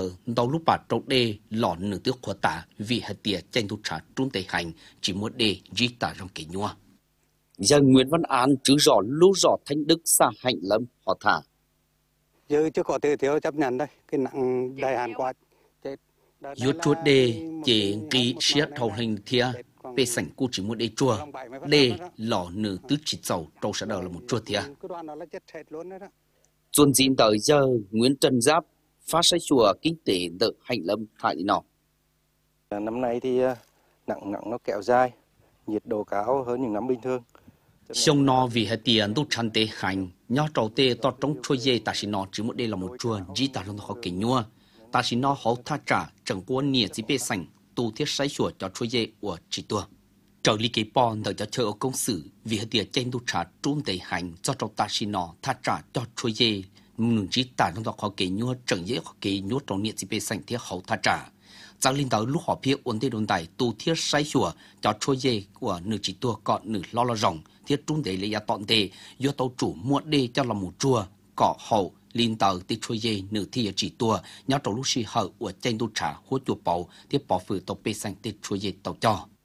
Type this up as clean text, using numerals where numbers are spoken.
tờ đầu lúc bà trâu đê lọ nửa tiếc khó tả vì hạt tìa tranh tu trả trung tây hành chỉ muốn đê dí tả trong kỷ nhua. Giờ Nguyễn Văn An chứ rõ lưu rõ Thanh Đức xã Hạnh Lâm họ thả. Giờ chưa có thể thiếu chấp nhận đây, cái nặng đại hạn quá. Yếu chuột đê chế kỳ siết hậu hình thia về sảnh cu chỉ muốn đê chua đê lọ nửa tứ chỉ dầu trâu sẽ đầu là một chuột thia. Chuồn dín tới giờ Nguyễn Trần Giáp phát sai chùa kinh tế đỡ Hạnh Lâm thải đi nọ. Năm nay thì nắng nóng nó kéo dài, nhiệt độ cao hơn những năm bình thường. Sông no vì hệ tiền tu chăn tế hành, nhỏ trâu tê to trong chua dê ta chỉ nó chỉ một đây là một chua, chỉ ta trong họ kỹ nhua, ta chỉ nó họ tha trả chẳng qua nia chỉ bê sành tu thiết sai chùa cho chua dê của chỉ tua. Trâu lý kế bòn đợi cho chờ ở công sử vì hệ tiền tranh tu trả trung tế hành cho trâu ta chỉ nó tha trả cho chua dê, mừng chỉ ta trong họ kỹ nhua chẳng dễ họ kỹ nhua trong nia chỉ bê sành thiết họ tha trả. Giáo linh tới lúc họ phía ổn định đồn đại tu thiết sai chùa cho chua dê của nửa chỉ tua còn nửa lo rộng thiết trung để lấy tọn tề do tàu chủ muộn đê cho là một chùa cỏ hậu linh tờ tê chua dê nửa thi chỉ tua nhớ trong lúc xì hở của tranh tu trả hỗ chùa bầu tiếp bỏ phử tàu bê xanh tê chua dê tàu cho.